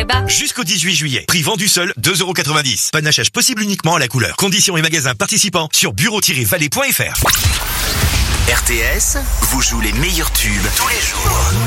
très bas. Jusqu'au 18 juillet. Prix vendu seul, 2,90 €. Panachage possible uniquement à la couleur. Conditions et magasins participants sur bureau-vallée.fr. RTS vous joue les meilleurs tubes tous les jours.